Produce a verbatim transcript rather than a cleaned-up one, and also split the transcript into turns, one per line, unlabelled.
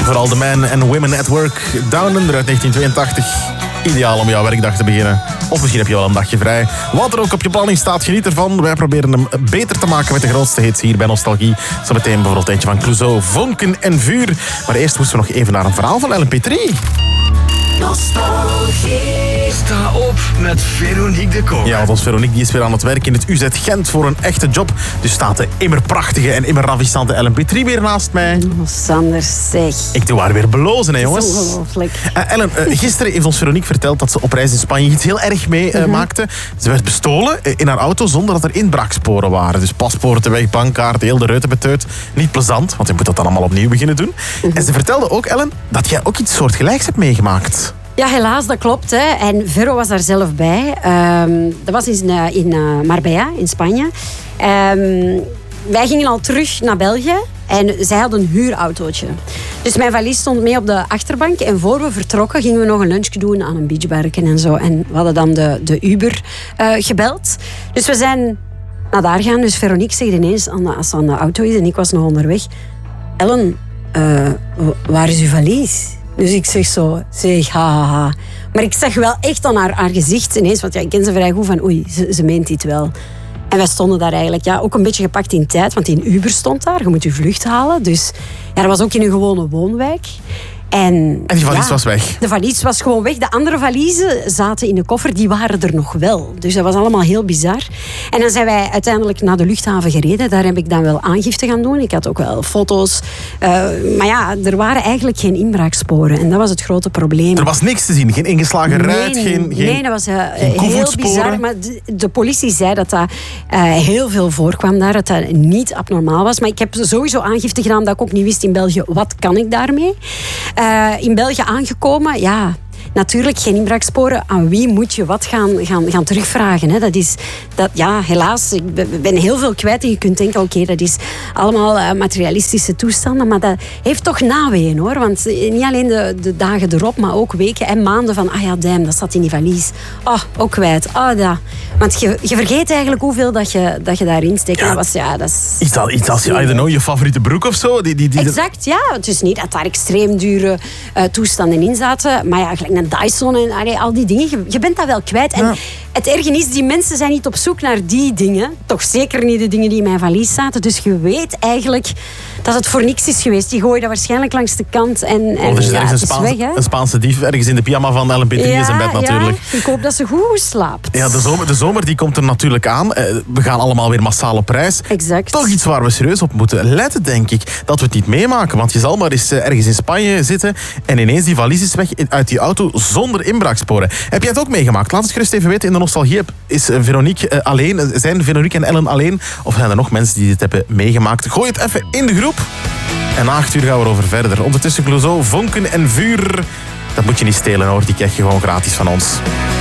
Vooral de Men and Women at Work. Down Under uit negentien tweeëntachtig. Ideaal om jouw werkdag te beginnen. Of misschien heb je wel een dagje vrij. Wat er ook op je planning staat, geniet ervan. Wij proberen hem beter te maken met de grootste hits hier bij Nostalgie. Zometeen bijvoorbeeld eentje van Clouseau, Vonken en Vuur. Maar eerst moesten we nog even naar een verhaal van Ellen Petrie.
Nostalgie. Sta op met Veronique de Koker.
Ja, want ons Veronique die is weer aan het werk in het U Z Gent voor een echte job. Dus staat de immer prachtige en immer ravissante Ellen Petrie weer naast mij.
Oh, Sander, zeg.
Ik doe haar weer belozen, hè, jongens.
Ongelooflijk.
Uh, Ellen, uh, gisteren heeft ons Veronique verteld dat ze op reis in Spanje iets heel erg mee uh, mm-hmm. maakte. Ze werd bestolen uh, in haar auto zonder dat er inbraaksporen waren. Dus paspoorten weg, bankkaart, heel de ruiten beteut. Niet plezant, want je moet dat dan allemaal opnieuw beginnen doen. Mm-hmm. En ze vertelde ook, Ellen, dat jij ook iets soortgelijks hebt meegemaakt.
Ja, helaas, dat klopt. Hè. En Vero was daar zelf bij. Um, dat was in, uh, in uh, Marbella, in Spanje. Um, wij gingen al terug naar België. En zij had een huurautootje. Dus mijn valies stond mee op de achterbank. En voor we vertrokken gingen we nog een lunchje doen aan een beachbarken en zo. En we hadden dan de, de Uber uh, gebeld. Dus we zijn naar daar gaan. Dus Veronique zegt ineens, aan de, als ze aan de auto is en ik was nog onderweg. Ellen, uh, waar is uw valies? Dus ik zeg zo, zeg ha, ha, ha. Maar ik zag wel echt aan haar, haar gezicht ineens, want ja, ik ken ze vrij goed van, oei, ze, ze meent dit wel. En wij stonden daar eigenlijk ja, ook een beetje gepakt in tijd, want in Uber stond daar, je moet je vlucht halen. Dus ja, dat was ook in een gewone woonwijk. En,
en die valies
ja,
was weg?
De valies was gewoon weg. De andere valiezen zaten in de koffer, die waren er nog wel. Dus dat was allemaal heel bizar. En dan zijn wij uiteindelijk naar de luchthaven gereden. Daar heb ik dan wel aangifte gaan doen. Ik had ook wel foto's. Uh, maar ja, er waren eigenlijk geen inbraaksporen. En dat was het grote probleem.
Er was niks te zien? Geen ingeslagen
nee,
ruit? Geen, geen,
nee, dat was uh, heel bizar. Maar de, de politie zei dat dat uh, heel veel voorkwam daar. Dat dat niet abnormaal was. Maar ik heb sowieso aangifte gedaan dat ik ook niet wist in België, wat kan ik daarmee? Uh, in België aangekomen, ja, natuurlijk geen inbraaksporen. Aan wie moet je wat gaan, gaan, gaan terugvragen? Hè? Dat is, dat, ja, helaas, ik ben heel veel kwijt. En je kunt denken, oké, okay, dat is allemaal uh, materialistische toestanden. Maar dat heeft toch naweeën, hoor. Want niet alleen de, de dagen erop, maar ook weken en maanden van, ah ja, damn, dat zat in die valies. Oh, ook kwijt. Oh, dat. Want je, je vergeet eigenlijk hoeveel dat je, dat je daarin steekt. Ja, dat was, ja, dat is...
Iets als, iets als I don't know, je favoriete broek of zo? Die, die, die,
exact, ja. Het is niet dat daar extreem dure uh, toestanden in zaten. Maar ja, gelijk een Dyson en allee, al die dingen. Je, je bent dat wel kwijt. En ja. Het erge is, die mensen zijn niet op zoek naar die dingen. Toch zeker niet de dingen die in mijn valies zaten. Dus je weet eigenlijk dat het voor niks is geweest. Die gooien dat waarschijnlijk langs de kant. En, en
oh, er is
ja,
ergens
het
een,
is
Spaanse,
weg, hè?
een Spaanse dief ergens in de pyjama van Ellen Petrie
ja,
in zijn bed natuurlijk.
Ja, ik hoop dat ze goed slaapt.
Ja, de zomer, de zomer die komt er natuurlijk aan. We gaan allemaal weer massaal op reis.
Exact.
Toch iets waar we serieus op moeten letten, denk ik. Dat we het niet meemaken. Want je zal maar eens ergens in Spanje zitten en ineens die valies is weg uit die auto zonder inbraaksporen. Heb jij het ook meegemaakt? Laat het gerust even weten in de Nostalgie. Is Veronique uh, alleen? Zijn Veronique en Ellen alleen? Of zijn er nog mensen die dit hebben meegemaakt? Gooi het even in de groep. En na acht uur gaan we erover verder. Ondertussen Clouseau, Vonken en Vuur. Dat moet je niet stelen, hoor. Die krijg je gewoon gratis van ons.